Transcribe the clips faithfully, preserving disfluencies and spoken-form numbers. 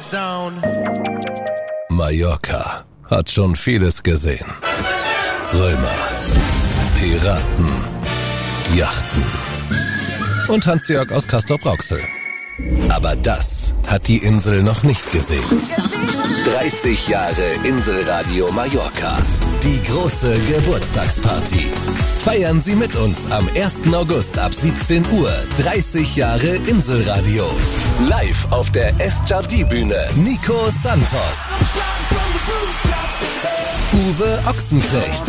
down. Mallorca hat schon vieles gesehen. Römer, Piraten, Yachten und Hans-Jörg aus Castrop-Rauxel. Aber das hat die Insel noch nicht gesehen. dreißig Jahre Inselradio Mallorca. Die große Geburtstagsparty. Feiern Sie mit uns am ersten August ab siebzehn Uhr. dreißig Jahre Inselradio. Live auf der Es-Jardi-Bühne. Nico Santos. Uwe Ochsenknecht.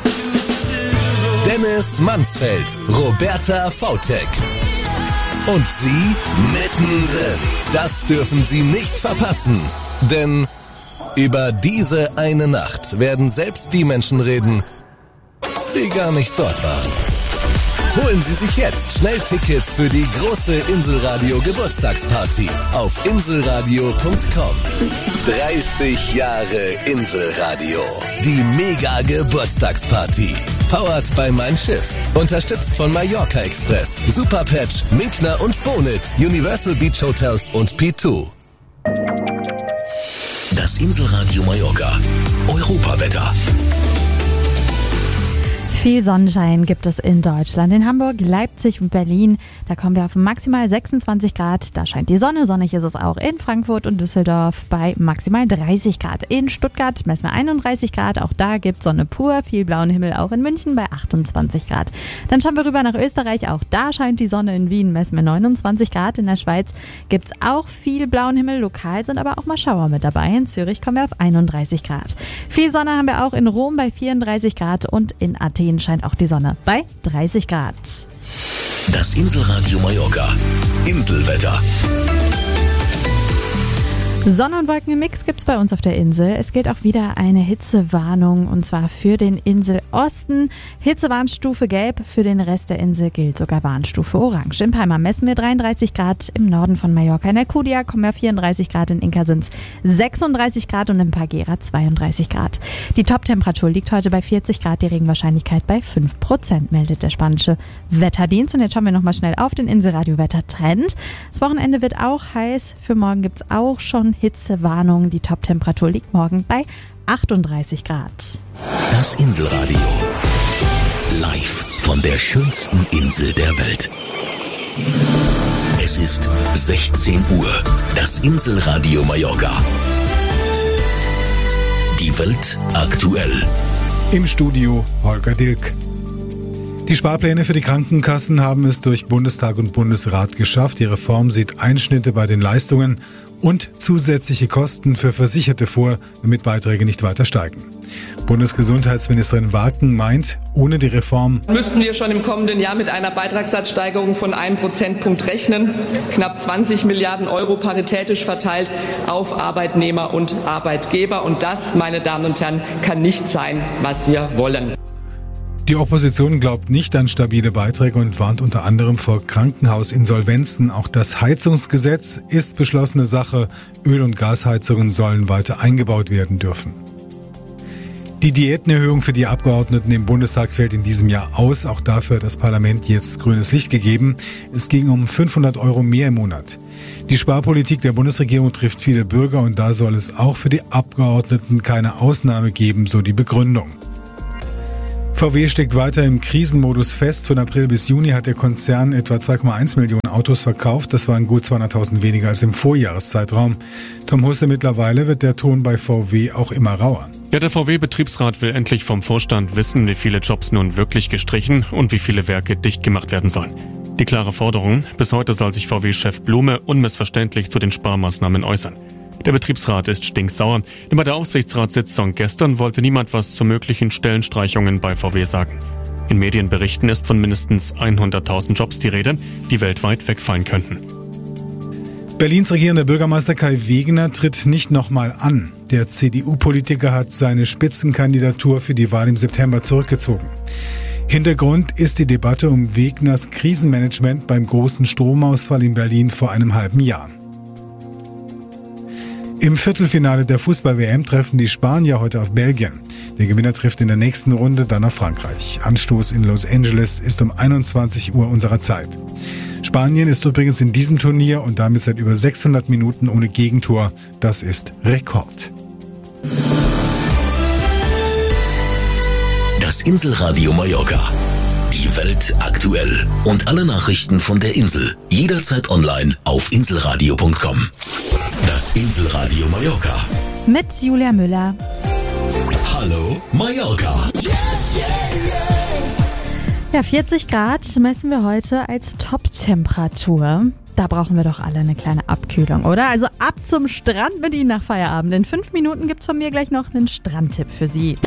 Dennis Mansfeld. Roberta Vautek. Und Sie mittendrin. Das dürfen Sie nicht verpassen. Denn über diese eine Nacht werden selbst die Menschen reden, die gar nicht dort waren. Holen Sie sich jetzt schnell Tickets für die große Inselradio Geburtstagsparty auf inselradio punkt com. dreißig Jahre Inselradio. Die mega Geburtstagsparty. Powered by Mein Schiff. Unterstützt von Mallorca Express, Superpatch, Minkner und Bonitz, Universal Beach Hotels und P zwei. Das Inselradio Mallorca. Europawetter. Viel Sonnenschein gibt es in Deutschland. In Hamburg, Leipzig und Berlin, da kommen wir auf maximal sechsundzwanzig Grad. Da scheint die Sonne. Sonnig ist es auch in Frankfurt und Düsseldorf bei maximal dreißig Grad. In Stuttgart messen wir einunddreißig Grad. Auch da gibt es Sonne pur. Viel blauen Himmel auch in München bei achtundzwanzig Grad. Dann schauen wir rüber nach Österreich. Auch da scheint die Sonne. In Wien messen wir neunundzwanzig Grad. In der Schweiz gibt es auch viel blauen Himmel. Lokal sind aber auch mal Schauer mit dabei. In Zürich kommen wir auf einunddreißig Grad. Viel Sonne haben wir auch in Rom bei vierunddreißig Grad und in Athen scheint auch die Sonne bei dreißig Grad. Das Inselradio Mallorca. Inselwetter. Sonne und Wolken im Mix gibt's bei uns auf der Insel. Es gilt auch wieder eine Hitzewarnung und zwar für den Inselosten. Hitzewarnstufe Gelb, für den Rest der Insel gilt sogar Warnstufe Orange. In Palma messen wir dreiunddreißig Grad, im Norden von Mallorca in der Kudia kommen wir vierunddreißig Grad, in Inka sind's sechsunddreißig Grad und in Pagera zweiunddreißig Grad. Die Toptemperatur liegt heute bei vierzig Grad, die Regenwahrscheinlichkeit bei fünf Prozent, meldet der spanische Wetterdienst. Und jetzt schauen wir nochmal schnell auf den Inselradio-Wettertrend. Das Wochenende wird auch heiß, für morgen gibt's auch schon Hitzewarnung. Die Toptemperatur liegt morgen bei achtunddreißig Grad. Das Inselradio. Live von der schönsten Insel der Welt. Es ist sechzehn Uhr. Das Inselradio Mallorca. Die Welt aktuell. Im Studio Holger Dilk. Die Sparpläne für die Krankenkassen haben es durch Bundestag und Bundesrat geschafft. Die Reform sieht Einschnitte bei den Leistungen und zusätzliche Kosten für Versicherte vor, damit Beiträge nicht weiter steigen. Bundesgesundheitsministerin Waken meint, ohne die Reform müssten wir schon im kommenden Jahr mit einer Beitragssatzsteigerung von einem Prozentpunkt rechnen. Knapp zwanzig Milliarden Euro paritätisch verteilt auf Arbeitnehmer und Arbeitgeber. Und das, meine Damen und Herren, kann nicht sein, was wir wollen. Die Opposition glaubt nicht an stabile Beiträge und warnt unter anderem vor Krankenhausinsolvenzen. Auch das Heizungsgesetz ist beschlossene Sache. Öl- und Gasheizungen sollen weiter eingebaut werden dürfen. Die Diätenerhöhung für die Abgeordneten im Bundestag fällt in diesem Jahr aus. Auch dafür hat das Parlament jetzt grünes Licht gegeben. Es ging um fünfhundert Euro mehr im Monat. Die Sparpolitik der Bundesregierung trifft viele Bürger und da soll es auch für die Abgeordneten keine Ausnahme geben, so die Begründung. V W steckt weiter im Krisenmodus fest. Von April bis Juni hat der Konzern etwa zwei Komma eins Millionen Autos verkauft. Das waren gut zweihunderttausend weniger als im Vorjahreszeitraum. Tom Husse, mittlerweile wird der Ton bei V W auch immer rauer. Ja, der V W-Betriebsrat will endlich vom Vorstand wissen, wie viele Jobs nun wirklich gestrichen und wie viele Werke dicht gemacht werden sollen. Die klare Forderung: Bis heute soll sich V W-Chef Blume unmissverständlich zu den Sparmaßnahmen äußern. Der Betriebsrat ist stinksauer, denn bei der Aufsichtsratssitzung gestern wollte niemand was zu möglichen Stellenstreichungen bei V W sagen. In Medienberichten ist von mindestens hunderttausend Jobs die Rede, die weltweit wegfallen könnten. Berlins regierender Bürgermeister Kai Wegener tritt nicht nochmal an. Der C D U-Politiker hat seine Spitzenkandidatur für die Wahl im September zurückgezogen. Hintergrund ist die Debatte um Wegners Krisenmanagement beim großen Stromausfall in Berlin vor einem halben Jahr. Im Viertelfinale der Fußball-W M treffen die Spanier heute auf Belgien. Der Gewinner trifft in der nächsten Runde dann auf Frankreich. Anstoß in Los Angeles ist um einundzwanzig Uhr unserer Zeit. Spanien ist übrigens in diesem Turnier und damit seit über sechshundert Minuten ohne Gegentor. Das ist Rekord. Das Inselradio Mallorca. Die Welt aktuell. Und alle Nachrichten von der Insel. Jederzeit online auf inselradio punkt com. Das Inselradio Mallorca. Mit Julia Müller. Hallo Mallorca. Ja, vierzig Grad messen wir heute als Top-Temperatur. Da brauchen wir doch alle eine kleine Abkühlung, oder? Also ab zum Strand mit Ihnen nach Feierabend. In fünf Minuten gibt's von mir gleich noch einen Strandtipp für Sie.